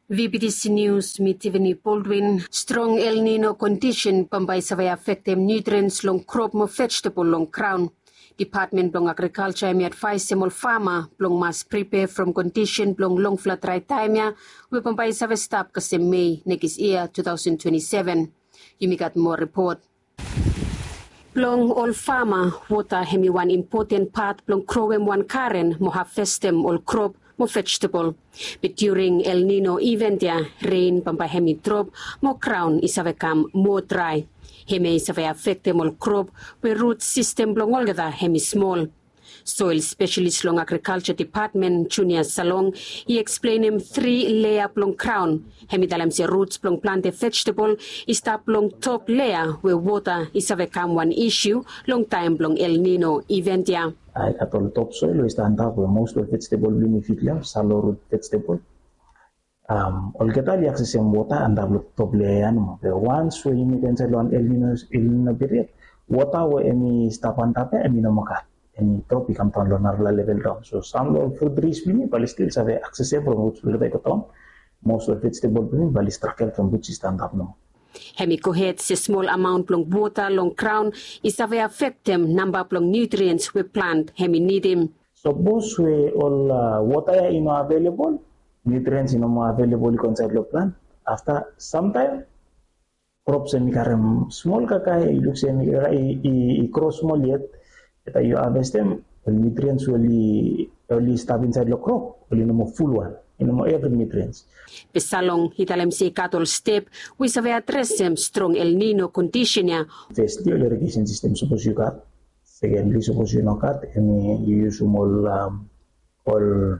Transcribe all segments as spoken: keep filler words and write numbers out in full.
V B T C News mi Tiffany Baldwin. Strong El Nino condition pambay savay affect them nutrients long crop mo vegetable long crown. Department blong Agriculture mi advise semol farmer blong must prepare from condition blong long flat dry time ya we pambay savay stop kasi May next year twenty twenty-seven. You may got more report. Blong all farmer water hemi one important part blong crowem one karen mo harvest them all crop mo vegetable. But during El Nino event ya rain pambay hemi drop mo crown isave kam more dry. Hemi isave affect them all crop where root system blong olgada hemi small. Soil specialist long agriculture department Junior Salong he explain him three layer blong crown. Hemi dalam se roots blong plant vegetable is tap long top layer where water is have come one issue long time blong El Nino event ya. I at all topsoil we stand up where most of vegetable benefit lah shallow root vegetable. Um, all get all access some water and the top layer no. The once we you can say long El Nino El Nino period water we any stop on top any no makat. And top become on the level down. So some of food trees will be still have accessible roots will be got most of vegetable will be structured from which is stand up now. Hemi cohet se small amount long water long crown is have affect them number long nutrients we plant hemi need him. So both we all uh, water you know available, nutrients you know more available inside the plant. After some time crops and karam small kakai looks and i cross small yet. That you harvest them, the nutrients will only stop inside the crop, will no more full one, no more every nutrients. Pesalong hitalem si cattle step, we have address them strong El Nino condition ya. First, the irrigation system suppose you cut. Secondly, suppose you not cut, and you use small um, all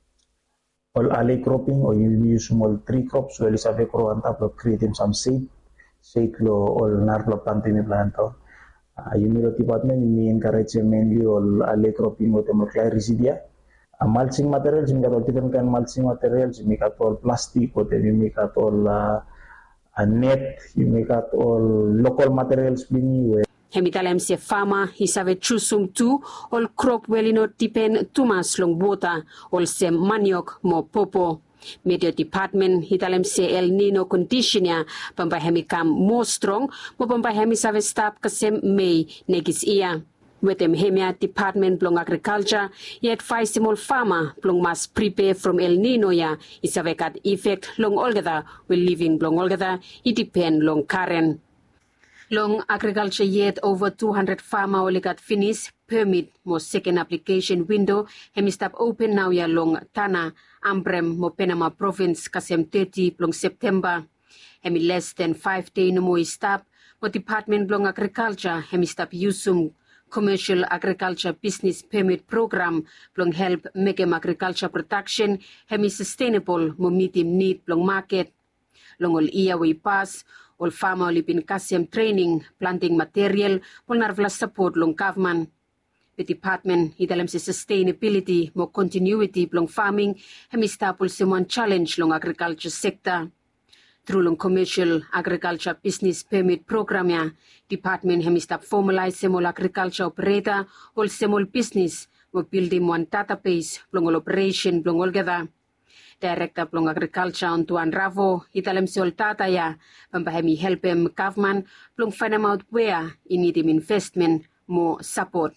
all alley cropping, or you use small tree crops. Well, it's a big crop on top of creating some seed, seed lo all narlo planting plant. Uh, Humidity department we encourage mainly all alley cropping with multiple residia. Uh, mulching materials, we got all different kind of mulching materials. You make out all plastic, or then you make out all uh, a net. You make out all local materials. Being Hemitalem se farmer is have chusum too. All crop well not depend too much long water. All sem maniok mo popo. Media department hitalem se El Nino condition ya pambay hemi kam more strong mo pambay hemi save stop kasem May next year. With them hemia department blong agriculture yet advise small farmer blong must prepare from El Nino ya is have got effect long olgada will living blong olgada it depend long current. Long agriculture yet over two hundred farmer only got finished permit mo second application window hemi stop open now ya long Tana Ambrem mo Panama province kasem thirty long September. Hemi less than five day no mo stop mo department blong agriculture hemi stop usum commercial agriculture business permit program blong help make em agriculture production hemi sustainable mo meet him need blong market. Long all iya we pass all farmer lipin kasem training planting material pol narvla support long government. The department hidalam si sustainability mo continuity long farming hemi stapol simon challenge long agriculture sector. Through long commercial agriculture business permit program ya department hemi stap formalize semol agriculture operator all semol business mo building one database long operation long olgada. Director blong agriculture Antoine Ravo hidalam si all tata ya pambahemi help em government blong find out where in need him investment mo support.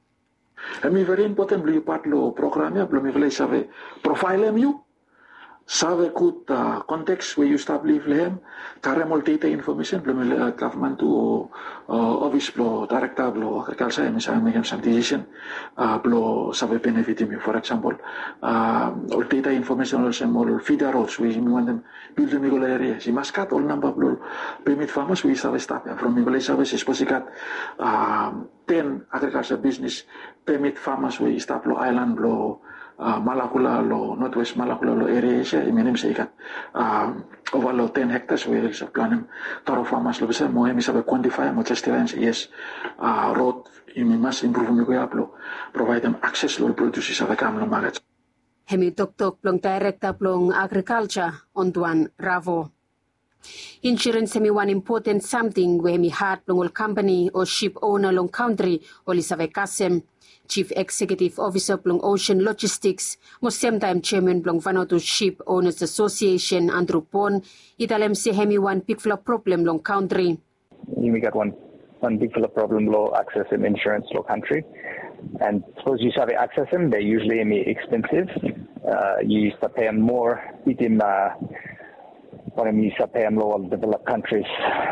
Hemi very important beli part lo programnya belum ivelai save profile em you save kut uh, context where you start live lehem karemol data information belum uh, government to uh, office blo director blo agriculture misalnya make some decision uh, blo save benefit em you for example uh, all data information also all feeder roads we want them build them in area si maskat all number blo permit farmers we save stop ya from ivelai save si posikat uh, ten agriculture business permit farmers we stop lo island blo uh, Malakula lo northwest Malakula lo area siya iminim sa ikat uh, over lo ten hectares we sa planem toro farmers lo bisa mo emi sabe quantify mo justify yes uh, road imi mas improve mi ko yaplo provide them access lo produce sa kam lo market. Hemi tok tok plong director plong agriculture Antoine Ravo. Insurance hemi one important something where hemi hard plong all company or ship owner long country or lisave kasem. Chief Executive Officer Blong Ocean Logistics, mo same time Chairman Blong Vanuatu Ship Owners Association Andrew Pon, italem si hemi one big fla problem long country. You got one one big fla problem low access in insurance low country, and suppose you have access them, they're usually expensive. Uh, you used to pay them more. It in uh, one you used to pay them low developed countries.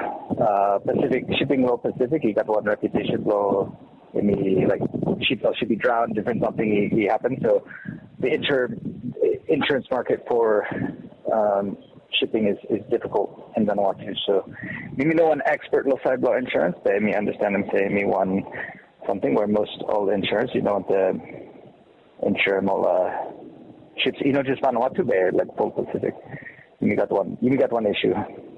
Uh, Pacific shipping law Pacific, he got one reputation law. I mean, like ship should be drowned, different something he, he happened. So the inter, insurance market for um, shipping is, is difficult in Vanuatu. So maybe no one expert law side law insurance, but I mean understand them say me one something where most all insurance you don't uh, insure all uh, ships. You know, just Vanuatu Bay like full Pacific. You got one. You got one issue.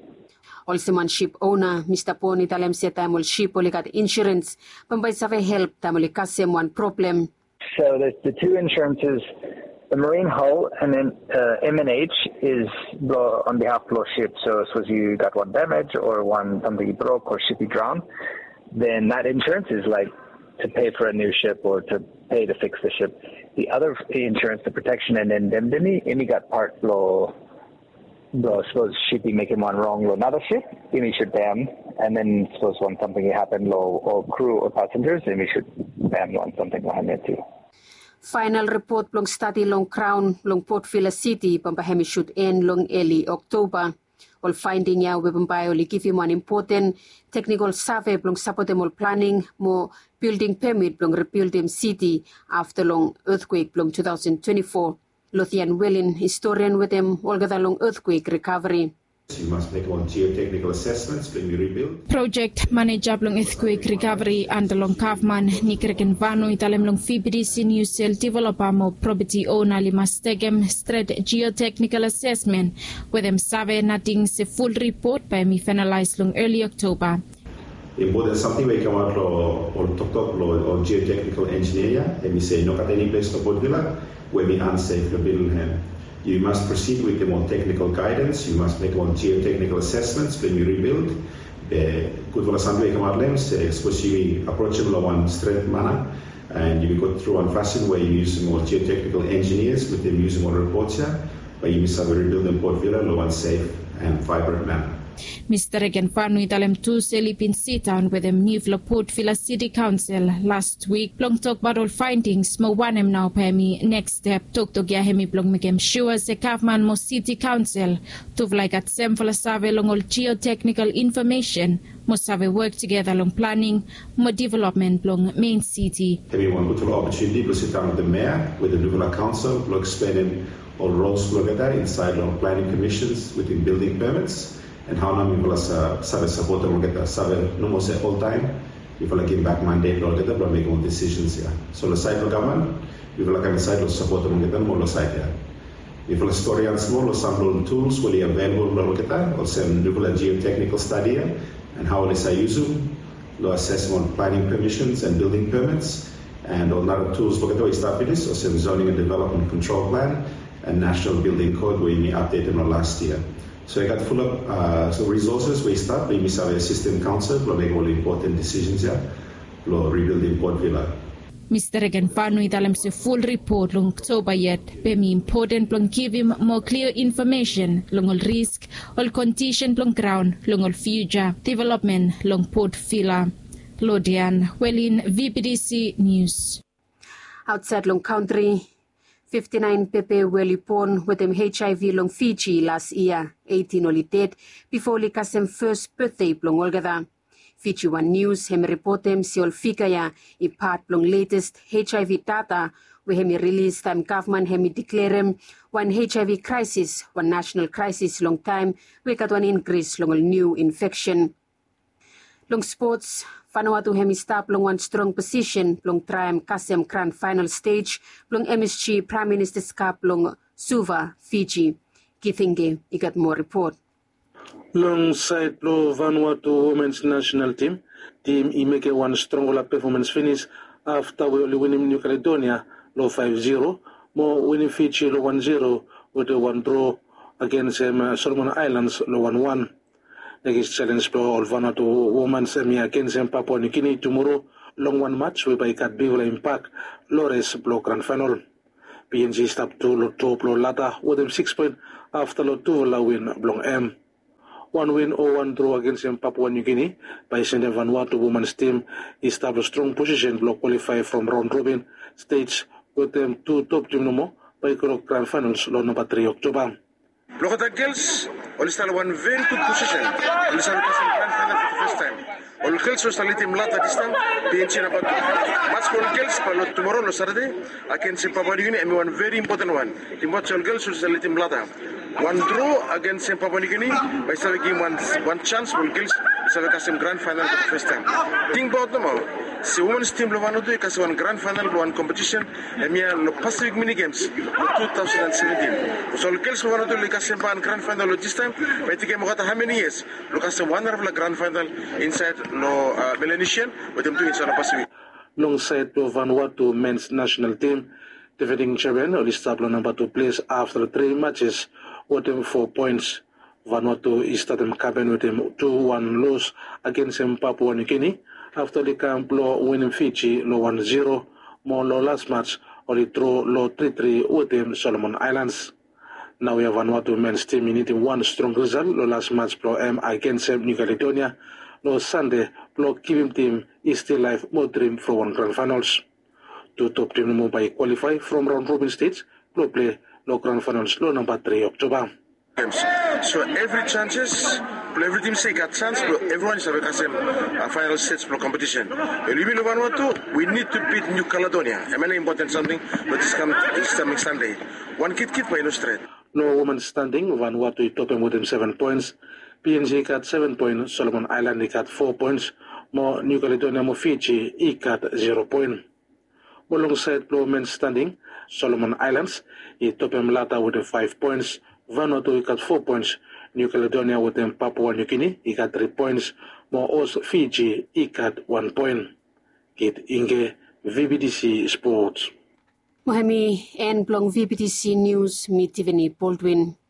Also man ship owner, Mister Poni talem se tamol ship olikat insurance, pambay sa help tamoli kasem one problem. So the, the two insurances, the marine hull and then uh, M and H is on behalf of the ship. So suppose you got one damage or one something broke or ship you drowned, then that insurance is like to pay for a new ship or to pay to fix the ship. The other insurance, the protection and indemnity, and you got part law. Bro, suppose ship be making one wrong, lo another ship, then we should ban, and then suppose when something happened, lo or crew or passengers, then we should ban one something behind it too. Final report long study long Crown long Port Vila City pampahemi should end long early October. All finding ya we pampayo li give him one important technical survey long support all planning more building permit long rebuilding city after long earthquake long twenty twenty-four. Lothian Wellin, historian with them, Olga long earthquake recovery. You must make all geotechnical assessments when you rebuild. Project manager long earthquake recovery and long Kaufman, Nikreken Vanu, Italem long V B D C New Cell developer mo property owner li must tegem straight geotechnical assessment with them survey nothing se full report by me finalized long early October. Important something we come out or or talk talk or geotechnical engineer and we say no at any place to put villa where we unsafe the building him. You must proceed with the more technical guidance. You must make more geotechnical assessments when you rebuild. Good for something we come out lens suppose you approachable one straight manner and you go through one fashion where you use more geotechnical engineers with them using more reports here, where you must have a rebuild Port Vila low one safe and vibrant manner. Mister Regan Fanu italem two Selipin sit-down with them new Port Vila City Council last week. Long talk about all findings, mo wanem now pemi next step. Talk to gya hemi blong mekem sure se Kaufman mo City Council. Tuv like at sem for save long all geotechnical information. Mo save work together long planning, mo development long main city. Everyone would have opportunity to sit down with the mayor, with the Nuvula Council, to explain all roles look at that inside long planning commissions within building permits. And how long people are support them get the no more say all time. People are giving back mandate or get them but make all decisions here. So the side of government, people are kind side of support them get them more side here. If a story and small or some tools will be available get that or some people a geotechnical study and how they say use them, low assessment planning permissions and building permits and all other tools look at the way start with this or some zoning and development control plan and national building code where we updated on last year. So I got full of uh, so resources we start, we miss our assistant council, we make all important decisions here, we rebuild Port Vila. Mister Regan Fanu italem se full report long October yet, be me important long give him more clear information long all risk, all condition long ground, long all future development long Port Vila. Lodian, Wellin, V B D C News. Outside long country, fifty-nine Pepe Welipon with them H I V long Fiji last year, eighteen only dead before Likasem first birthday long Olgada. Fiji One News hem reportem si ol fikaya I part long latest H I V data we hemi release time government hemi declare one H I V crisis, one national crisis long time we got one increase long new infection. Long sports, Vanuatu hemi stop long one strong position long triumph Kasem Grand final stage long M S G Prime Minister's Cup long Suva, Fiji. Kithinge, you got more report. Long side lo Vanuatu women's national team, team I make one strong performance finish after we winning New Caledonia lo five zero, more winning Fiji lo one zero with a one draw against um, Solomon Islands lo one one. Next challenge lo Vanuatu women's semi against Papua New Guinea tomorrow long one match whereby ikat Bivla Impact Lores block grand final. P N G stop to lo top lo lata with them six point after lo two la win blong M. One win or one draw against Papua New Guinea by sending Vanuatu women's team established strong position block qualify from round robin stage with them two top team no more by grand finals lo number three October. Lokota girls will start one very good position. Will start grand final for the first time. All girls will start team lata this time. P N G about match for girls but tomorrow no Saturday against Papua New Guinea and one very important one. Team watch all girls will start team lata. One draw against Papua New Guinea by starting game one one chance for girls to have grand final for the first time. Think about them all. Si women's team lo Vanuatu kasi one grand final one competition emia lo Pacific mini games twenty seventeen. So girls lo Vanuatu lo kasi one grand final lo this time. By the game how many years lo kasi one of the grand final inside lo uh, Melanesian with them two inside lo Pacific. Alongside lo Vanuatu men's national team, defending champion will start number two place after three matches with them four points. Vanuatu is starting cabin with them two one loss against Papua New Guinea. After the camp lo winning Fiji lo one zero, more lo last match or the draw lo three three with them Solomon Islands. Now we have Vanuatu men's team needing one strong result lo last match pro M against New Caledonia. Lo Sunday lo Kivim team is still live more dream for one grand finals. Two top team no by qualify from round robin stage lo play lo grand finals lo number three October. So every chances, every team say got chance, but everyone is having a final stage for competition. We need to beat New Caledonia. A very important something, but this comes this coming Sunday. One kid kid by no straight. No woman standing. Vanuatu top with him seven points. P N G got seven points. Solomon Island got four points. More New Caledonia, more Fiji, he got zero point. Alongside women standing, Solomon Islands, he top him later with five points. Vanuatu he got four points. New Caledonia with them Papua New Guinea he got three points. More also Fiji he got one point. Kit Inge V B D C Sports. Mohami and Blong V B D C News, me Tiffany Baldwin.